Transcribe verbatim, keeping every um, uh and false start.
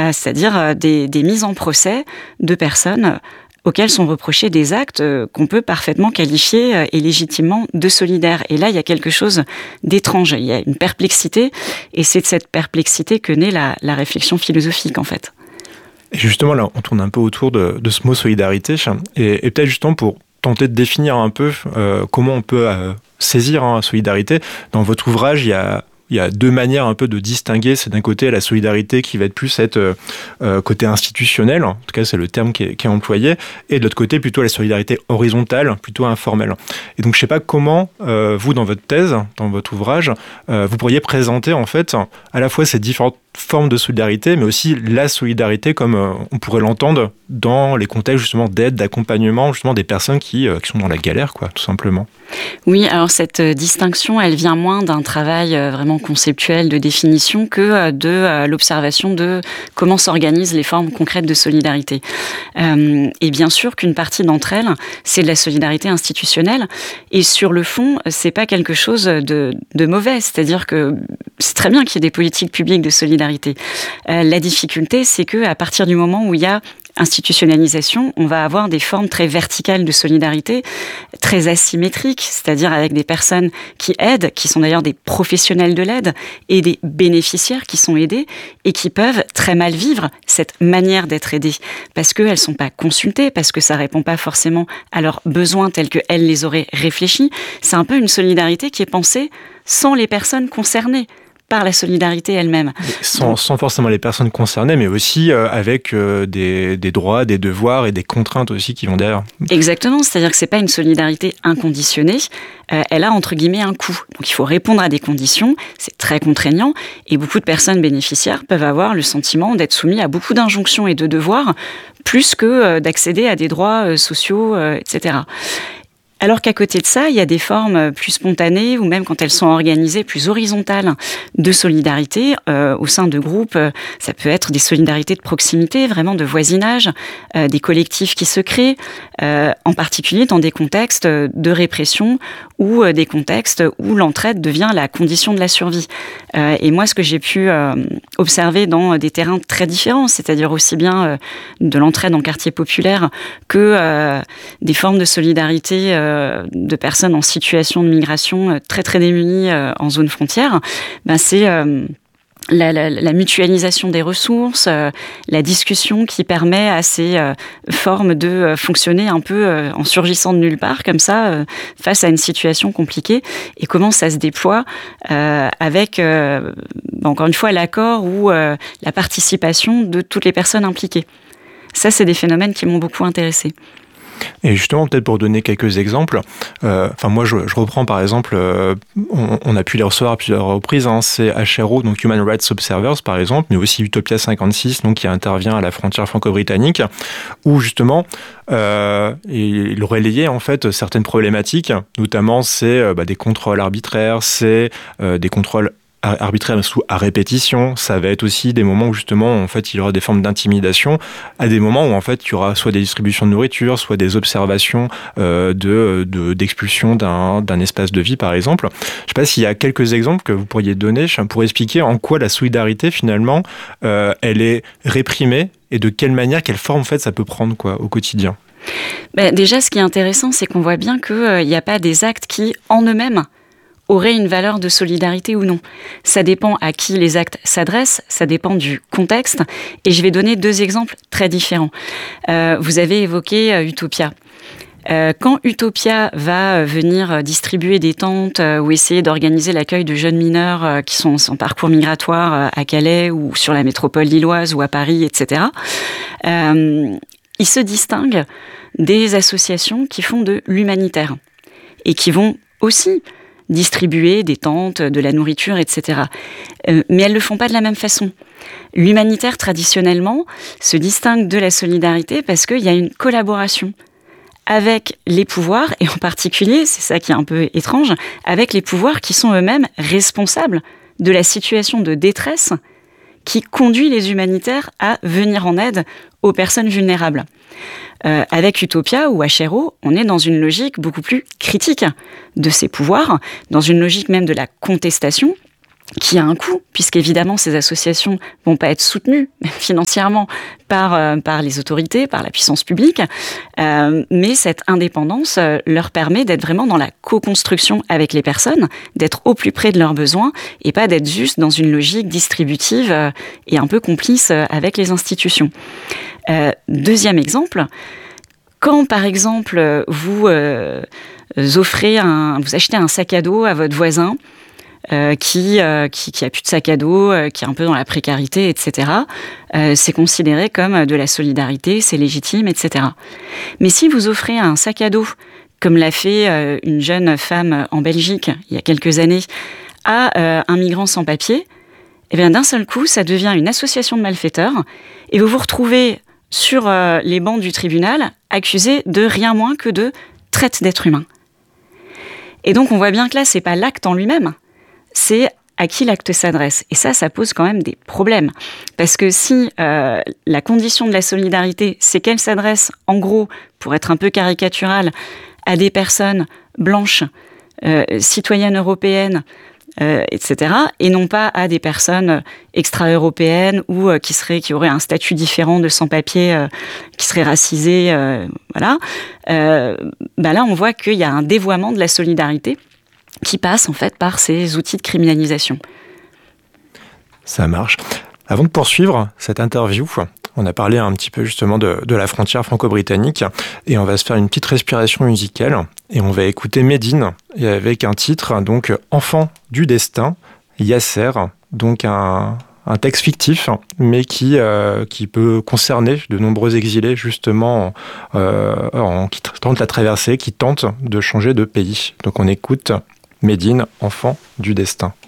euh, c'est-à-dire euh, des, des mises en procès de personnes auxquels sont reprochés des actes qu'on peut parfaitement qualifier et légitimement de solidaires. Et là, il y a quelque chose d'étrange, il y a une perplexité, et c'est de cette perplexité que naît la, la réflexion philosophique, en fait. Et justement, là, on tourne un peu autour de, de ce mot solidarité, et, et peut-être justement pour tenter de définir un peu euh, comment on peut euh, saisir hein, la solidarité. Dans votre ouvrage, il y a Il y a deux manières un peu de distinguer. C'est d'un côté la solidarité qui va être plus être euh, euh, côté institutionnel, en tout cas c'est le terme qui est, qui est employé, et de l'autre côté plutôt la solidarité horizontale, plutôt informelle. Et donc je ne sais pas comment euh, vous dans votre thèse, dans votre ouvrage, euh, vous pourriez présenter en fait à la fois ces différentes formes de solidarité, mais aussi la solidarité comme euh, on pourrait l'entendre dans les contextes justement d'aide, d'accompagnement justement des personnes qui, euh, qui sont dans la galère, quoi, tout simplement. Oui, alors cette distinction, elle vient moins d'un travail vraiment conceptuel de définition que de l'observation de comment s'organisent les formes concrètes de solidarité. Euh, et bien sûr qu'une partie d'entre elles, c'est de la solidarité institutionnelle. Et sur le fond, c'est pas quelque chose de, de mauvais. C'est-à-dire que c'est très bien qu'il y ait des politiques publiques de solidarité. Euh, la difficulté, c'est que à partir du moment où il y a institutionnalisation, on va avoir des formes très verticales de solidarité, très asymétriques, c'est-à-dire avec des personnes qui aident, qui sont d'ailleurs des professionnels de l'aide, et des bénéficiaires qui sont aidés et qui peuvent très mal vivre cette manière d'être aidés, parce qu'elles ne sont pas consultées, parce que ça ne répond pas forcément à leurs besoins tels qu'elles les auraient réfléchis. C'est un peu une solidarité qui est pensée sans les personnes concernées par la solidarité elle-même. Sans, sans forcément les personnes concernées, mais aussi euh, avec euh, des, des droits, des devoirs et des contraintes aussi qui vont derrière. Exactement, c'est-à-dire que c'est pas une solidarité inconditionnée, euh, elle a entre guillemets un coût. Donc il faut répondre à des conditions, c'est très contraignant, et beaucoup de personnes bénéficiaires peuvent avoir le sentiment d'être soumis à beaucoup d'injonctions et de devoirs, plus que euh, d'accéder à des droits euh, sociaux, euh, et cetera. Alors qu'à côté de ça, il y a des formes plus spontanées ou même quand elles sont organisées plus horizontales de solidarité euh, au sein de groupes. Ça peut être des solidarités de proximité, vraiment de voisinage, euh, des collectifs qui se créent, euh, en particulier dans des contextes de répression ou euh, des contextes où l'entraide devient la condition de la survie. Euh, et moi, ce que j'ai pu euh, observer dans des terrains très différents, c'est-à-dire aussi bien euh, de l'entraide en quartier populaire que euh, des formes de solidarité euh, de personnes en situation de migration très très démunies en zone frontière, ben c'est euh, la, la, la mutualisation des ressources, euh, la discussion qui permet à ces euh, formes de euh, fonctionner un peu euh, en surgissant de nulle part, comme ça, euh, face à une situation compliquée, et comment ça se déploie euh, avec, euh, encore une fois, l'accord ou euh, la participation de toutes les personnes impliquées. Ça, c'est des phénomènes qui m'ont beaucoup intéressée. Et justement, peut-être pour donner quelques exemples, euh, enfin moi je, je reprends par exemple, euh, on, on a pu les recevoir à plusieurs reprises, hein, c'est H R O, donc Human Rights Observers par exemple, mais aussi Utopia cinquante-six, donc qui intervient à la frontière franco-britannique, où justement euh, il relayait en fait certaines problématiques, notamment c'est euh, bah, des contrôles arbitraires, c'est euh, des contrôles arbitraire à répétition, ça va être aussi des moments où justement en fait il y aura des formes d'intimidation, à des moments où en fait il y aura soit des distributions de nourriture, soit des observations euh, de, de d'expulsion d'un, d'un espace de vie par exemple. Je ne sais pas s'il y a quelques exemples que vous pourriez donner pour expliquer en quoi la solidarité finalement euh, elle est réprimée et de quelle manière, quelle forme en fait ça peut prendre quoi au quotidien. Ben, déjà ce qui est intéressant c'est qu'on voit bien qu'il n'y euh, a pas des actes qui en eux-mêmes aurait une valeur de solidarité ou non. Ça dépend à qui les actes s'adressent, ça dépend du contexte. Et je vais donner deux exemples très différents. Euh, vous avez évoqué euh, Utopia. Euh, quand Utopia va venir distribuer des tentes euh, ou essayer d'organiser l'accueil de jeunes mineurs euh, qui sont en parcours migratoire euh, à Calais ou sur la métropole lilloise ou à Paris, et cetera, euh, il se distingue des associations qui font de l'humanitaire et qui vont aussi distribuer des tentes, de la nourriture, et cetera. Euh, mais elles ne le font pas de la même façon. L'humanitaire, traditionnellement, se distingue de la solidarité parce qu'il y a une collaboration avec les pouvoirs, et en particulier, c'est ça qui est un peu étrange, avec les pouvoirs qui sont eux-mêmes responsables de la situation de détresse qui conduit les humanitaires à venir en aide aux personnes vulnérables. Euh, avec Utopia ou H R O, on est dans une logique beaucoup plus critique de ces pouvoirs, dans une logique même de la contestation, qui a un coût, puisqu'évidemment ces associations vont pas être soutenues financièrement par, euh, par les autorités, par la puissance publique, euh, mais cette indépendance euh, leur permet d'être vraiment dans la co-construction avec les personnes, d'être au plus près de leurs besoins, et pas d'être juste dans une logique distributive euh, et un peu complice euh, avec les institutions. Euh, deuxième exemple, quand par exemple vous euh, offrez un, vous achetez un sac à dos à votre voisin, Euh, qui, euh, qui, qui a plus de sac à dos, euh, qui est un peu dans la précarité, et cetera. Euh, c'est considéré comme de la solidarité, c'est légitime, et cetera. Mais si vous offrez un sac à dos, comme l'a fait euh, une jeune femme en Belgique il y a quelques années, à euh, un migrant sans papier, eh bien d'un seul coup, ça devient une association de malfaiteurs, et vous vous retrouvez sur euh, les bancs du tribunal accusé de rien moins que de traite d'êtres humains. Et donc on voit bien que là, c'est pas l'acte en lui-même, c'est à qui l'acte s'adresse. Et ça, ça pose quand même des problèmes. Parce que si euh, la condition de la solidarité, c'est qu'elle s'adresse, en gros, pour être un peu caricaturale, à des personnes blanches, euh, citoyennes européennes, euh, et cetera, et non pas à des personnes extra-européennes ou euh, qui, seraient, qui auraient un statut différent de sans-papiers, euh, qui seraient racisés, euh, voilà. Euh, bah là, on voit qu'il y a un dévoiement de la solidarité qui passe en fait par ces outils de criminalisation. Ça marche. Avant de poursuivre cette interview, on a parlé un petit peu justement de, de la frontière franco-britannique et on va se faire une petite respiration musicale et on va écouter Medine et avec un titre, donc Enfant du destin, Yasser, donc un, un texte fictif mais qui, euh, qui peut concerner de nombreux exilés justement euh, en, qui tentent la traversée, qui tentent de changer de pays. Donc on écoute Medine, Enfant du destin.